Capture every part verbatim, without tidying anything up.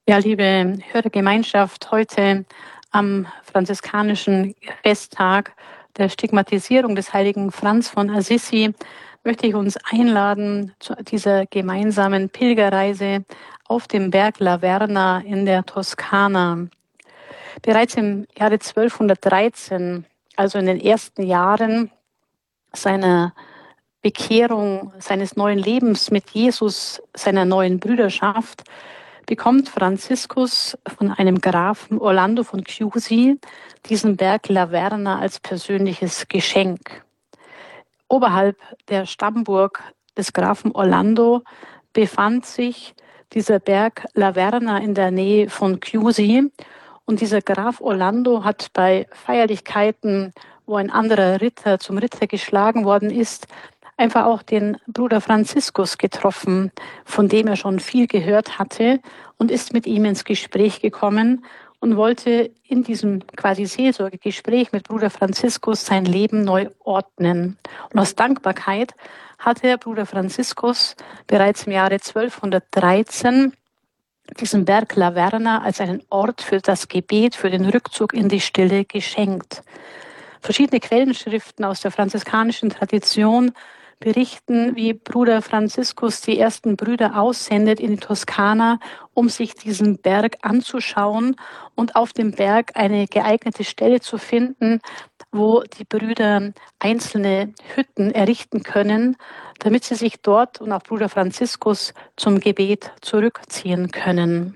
Ja, liebe Hörergemeinschaft, heute am franziskanischen Festtag der Stigmatisierung des heiligen Franz von Assisi möchte ich uns einladen zu dieser gemeinsamen Pilgerreise auf dem Berg Laverna in der Toskana. Bereits im Jahre zwölfhundertdreizehn, also in den ersten Jahren seiner Bekehrung, seines neuen Lebens mit Jesus, seiner neuen Brüderschaft, bekommt Franziskus von einem Grafen Orlando von Chiusi diesen Berg Laverna als persönliches Geschenk. Oberhalb der Stammburg des Grafen Orlando befand sich dieser Berg Laverna in der Nähe von Chiusi. Und dieser Graf Orlando hat bei Feierlichkeiten, wo ein anderer Ritter zum Ritter geschlagen worden ist, einfach auch den Bruder Franziskus getroffen, von dem er schon viel gehört hatte, und ist mit ihm ins Gespräch gekommen und wollte in diesem quasi Seelsorgegespräch mit Bruder Franziskus sein Leben neu ordnen. Und aus Dankbarkeit hatte Bruder Franziskus bereits im Jahre zwölfhundertdreizehn diesen Berg Laverna als einen Ort für das Gebet, für den Rückzug in die Stille geschenkt. Verschiedene Quellenschriften aus der franziskanischen Tradition berichten, wie Bruder Franziskus die ersten Brüder aussendet in die Toskana, um sich diesen Berg anzuschauen und auf dem Berg eine geeignete Stelle zu finden, wo die Brüder einzelne Hütten errichten können, damit sie sich dort und auch Bruder Franziskus zum Gebet zurückziehen können.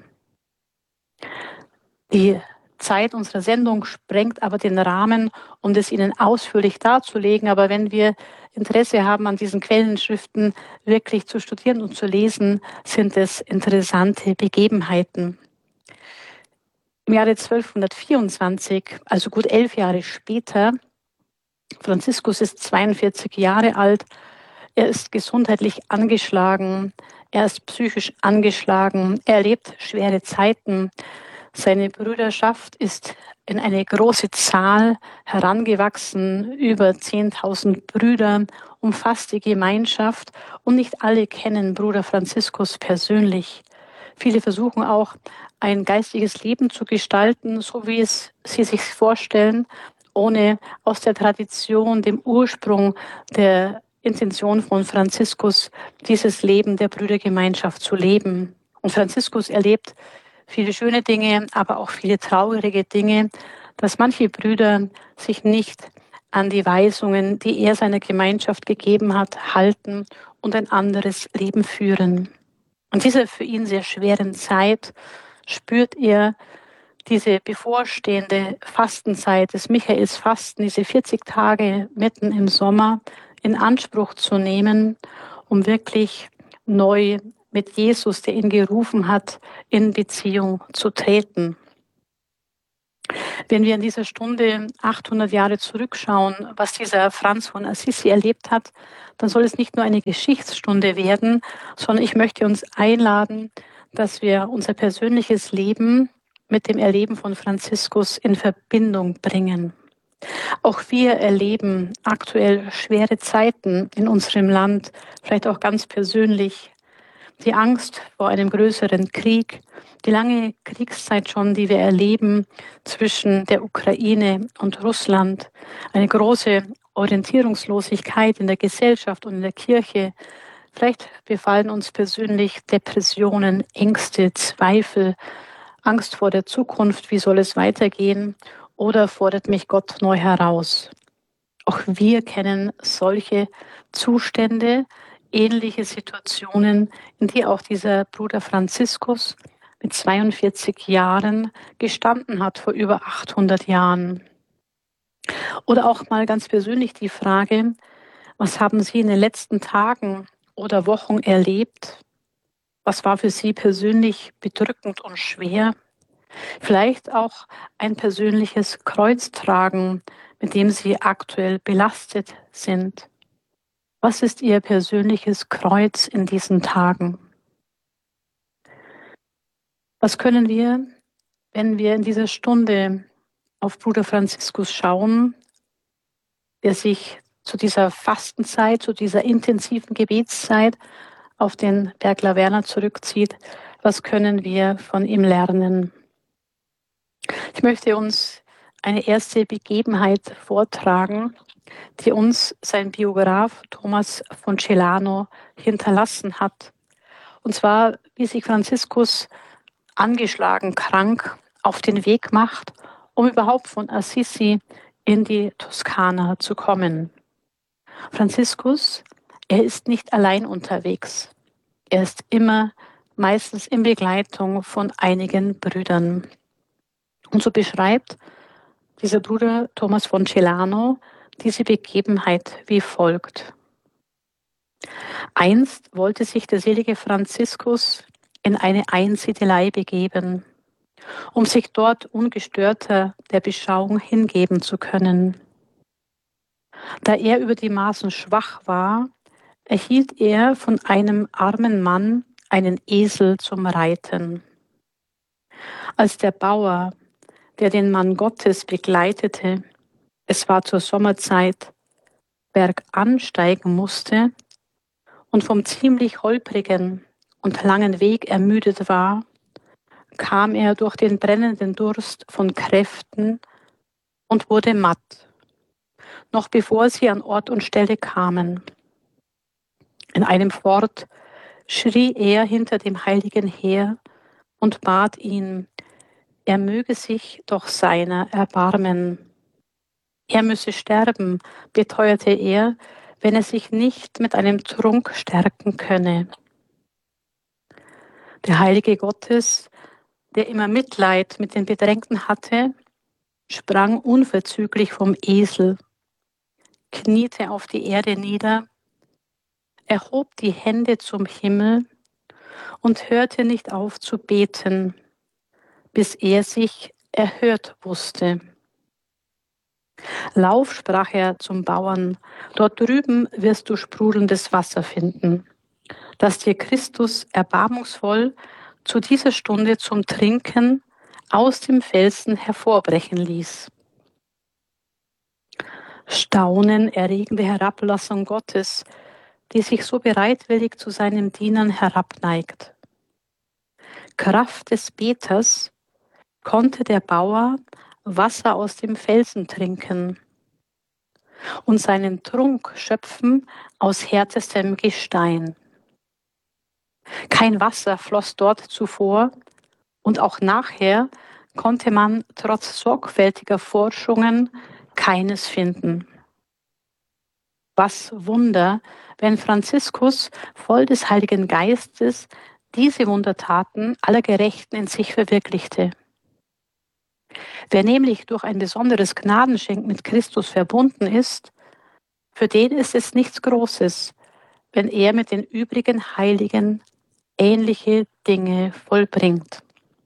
Die Zeit unserer Sendung sprengt aber den Rahmen, um das Ihnen ausführlich darzulegen. Aber wenn wir Interesse haben, an diesen Quellenschriften wirklich zu studieren und zu lesen, sind es interessante Begebenheiten. Im Jahre zwölfhundertvierundzwanzig, also gut elf Jahre später, Franziskus ist zweiundvierzig Jahre alt, er ist gesundheitlich angeschlagen, er ist psychisch angeschlagen, er erlebt schwere Zeiten. Seine Brüderschaft ist in eine große Zahl herangewachsen, über zehntausend Brüder, umfasst die Gemeinschaft, und nicht alle kennen Bruder Franziskus persönlich. Viele versuchen auch, ein geistliches Leben zu gestalten, so wie es sie sich vorstellen, ohne aus der Tradition, dem Ursprung der Intention von Franziskus, dieses Leben der Brüdergemeinschaft zu leben. Und Franziskus erlebt viele schöne Dinge, aber auch viele traurige Dinge, dass manche Brüder sich nicht an die Weisungen, die er seiner Gemeinschaft gegeben hat, halten und ein anderes Leben führen. In dieser für ihn sehr schweren Zeit spürt er diese bevorstehende Fastenzeit des Michaelsfasten, diese vierzig Tage mitten im Sommer, in Anspruch zu nehmen, um wirklich neu mit Jesus, der ihn gerufen hat, in Beziehung zu treten. Wenn wir in dieser Stunde achthundert Jahre zurückschauen, was dieser Franz von Assisi erlebt hat, dann soll es nicht nur eine Geschichtsstunde werden, sondern ich möchte uns einladen, dass wir unser persönliches Leben mit dem Erleben von Franziskus in Verbindung bringen. Auch wir erleben aktuell schwere Zeiten in unserem Land, vielleicht auch ganz persönlich. Die Angst vor einem größeren Krieg, die lange Kriegszeit schon, die wir erleben zwischen der Ukraine und Russland, eine große Orientierungslosigkeit in der Gesellschaft und in der Kirche. Vielleicht befallen uns persönlich Depressionen, Ängste, Zweifel, Angst vor der Zukunft, wie soll es weitergehen, oder fordert mich Gott neu heraus. Auch wir kennen solche Zustände, ähnliche Situationen, in die auch dieser Bruder Franziskus mit zweiundvierzig Jahren gestanden hat, vor über achthundert Jahren. Oder auch mal ganz persönlich die Frage, was haben Sie in den letzten Tagen oder Wochen erlebt? Was war für Sie persönlich bedrückend und schwer? Vielleicht auch ein persönliches Kreuztragen, mit dem Sie aktuell belastet sind. Was ist Ihr persönliches Kreuz in diesen Tagen? Was können wir, wenn wir in dieser Stunde auf Bruder Franziskus schauen, der sich zu dieser Fastenzeit, zu dieser intensiven Gebetszeit auf den Berg Laverna zurückzieht, Was können wir von ihm lernen? Ich möchte uns eine erste Begebenheit vortragen, die uns sein Biograf Thomas von Celano hinterlassen hat. Und zwar, wie sich Franziskus angeschlagen, krank auf den Weg macht, um überhaupt von Assisi in die Toskana zu kommen. Franziskus, er ist nicht allein unterwegs. Er ist immer meistens in Begleitung von einigen Brüdern. Und so beschreibt dieser Bruder Thomas von Celano diese Begebenheit wie folgt. Einst wollte sich der selige Franziskus in eine Einsiedelei begeben, um sich dort ungestörter der Beschauung hingeben zu können. Da er über die Maßen schwach war, erhielt er von einem armen Mann einen Esel zum Reiten. Als der Bauer, der den Mann Gottes begleitete, es war zur Sommerzeit, bergan steigen musste und vom ziemlich holprigen und langen Weg ermüdet war, kam er durch den brennenden Durst von Kräften und wurde matt, noch bevor sie an Ort und Stelle kamen. In einem Fort schrie er hinter dem Heiligen her und bat ihn, er möge sich doch seiner erbarmen. Er müsse sterben, beteuerte er, wenn er sich nicht mit einem Trunk stärken könne. Der Heilige Gottes, der immer Mitleid mit den Bedrängten hatte, sprang unverzüglich vom Esel, kniete auf die Erde nieder, erhob die Hände zum Himmel und hörte nicht auf zu beten, bis er sich erhört wusste. Lauf, sprach er zum Bauern, dort drüben wirst du sprudelndes Wasser finden, das dir Christus erbarmungsvoll zu dieser Stunde zum Trinken aus dem Felsen hervorbrechen ließ. Staunen erregende Herablassung Gottes, die sich so bereitwillig zu seinen Dienern herabneigt. Kraft des Beters konnte der Bauer Wasser aus dem Felsen trinken und seinen Trunk schöpfen aus härtestem Gestein. Kein Wasser floss dort zuvor und auch nachher konnte man trotz sorgfältiger Forschungen keines finden. Was Wunder, wenn Franziskus voll des Heiligen Geistes diese Wundertaten aller Gerechten in sich verwirklichte. Wer nämlich durch ein besonderes Gnadenschenk mit Christus verbunden ist, für den ist es nichts Großes, wenn er mit den übrigen Heiligen ähnliche Dinge vollbringt.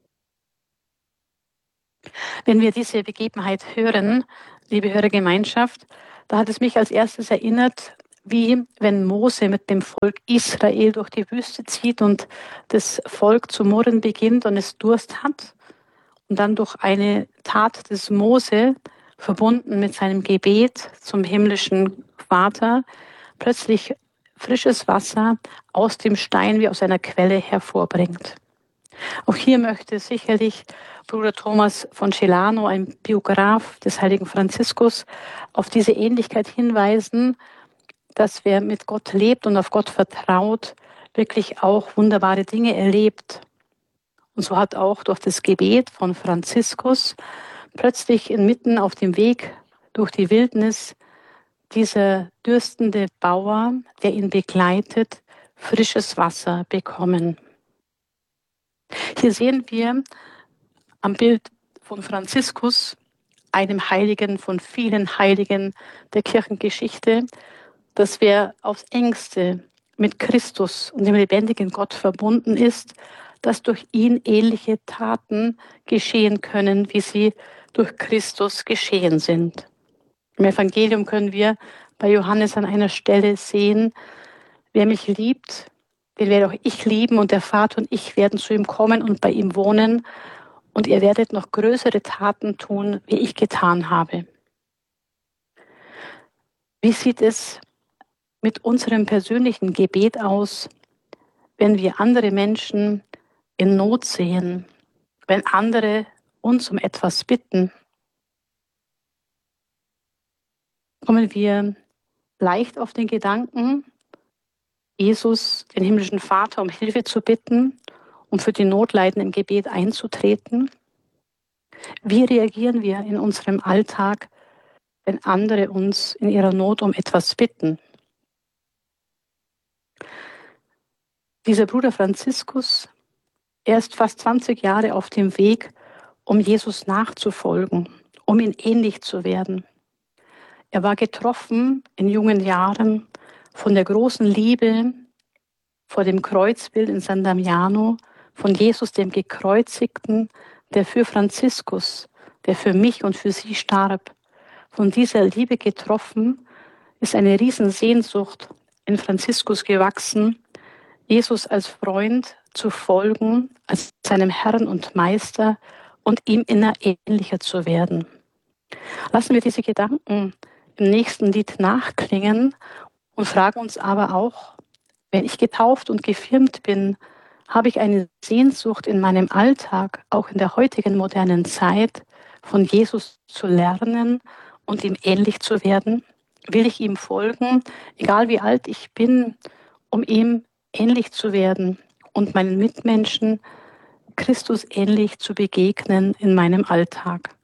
Wenn wir diese Begebenheit hören, liebe Hörergemeinschaft, da hat es mich als erstes erinnert, wie wenn Mose mit dem Volk Israel durch die Wüste zieht und das Volk zu murren beginnt und es Durst hat und dann durch eine Tat des Mose, verbunden mit seinem Gebet zum himmlischen Vater, plötzlich frisches Wasser aus dem Stein wie aus einer Quelle hervorbringt. Auch hier möchte sicherlich Bruder Thomas von Celano, ein Biograf des heiligen Franziskus, auf diese Ähnlichkeit hinweisen, dass wer mit Gott lebt und auf Gott vertraut, wirklich auch wunderbare Dinge erlebt. Und so hat auch durch das Gebet von Franziskus plötzlich inmitten auf dem Weg durch die Wildnis dieser dürstende Bauer, der ihn begleitet, frisches Wasser bekommen. Hier sehen wir am Bild von Franziskus, einem Heiligen von vielen Heiligen der Kirchengeschichte, dass wer aufs engste mit Christus und dem lebendigen Gott verbunden ist, dass durch ihn ähnliche Taten geschehen können, wie sie durch Christus geschehen sind. Im Evangelium können wir bei Johannes an einer Stelle sehen, wer mich liebt, den werde auch ich lieben und der Vater und ich werden zu ihm kommen und bei ihm wohnen und ihr werdet noch größere Taten tun, wie ich getan habe. Wie sieht es mit unserem persönlichen Gebet aus, wenn wir andere Menschen in Not sehen, wenn andere uns um etwas bitten, kommen wir leicht auf den Gedanken, Jesus, den himmlischen Vater, um Hilfe zu bitten, um für die Notleidenden im Gebet einzutreten? Wie reagieren wir in unserem Alltag, wenn andere uns in ihrer Not um etwas bitten? Dieser Bruder Franziskus, er ist fast zwanzig Jahre auf dem Weg, um Jesus nachzufolgen, um ihm ähnlich zu werden. Er war getroffen in jungen Jahren von der großen Liebe vor dem Kreuzbild in San Damiano, von Jesus, dem Gekreuzigten, der für Franziskus, der für mich und für sie starb. Von dieser Liebe getroffen ist eine Riesensehnsucht in Franziskus gewachsen, Jesus als Freund zu folgen, als seinem Herrn und Meister und ihm immer ähnlicher zu werden. Lassen wir diese Gedanken im nächsten Lied nachklingen und fragen uns aber auch, wenn ich getauft und gefirmt bin, habe ich eine Sehnsucht in meinem Alltag, auch in der heutigen modernen Zeit, von Jesus zu lernen und ihm ähnlich zu werden? Will ich ihm folgen, egal wie alt ich bin, um ihm ähnlich zu werden und meinen Mitmenschen Christus ähnlich zu begegnen in meinem Alltag?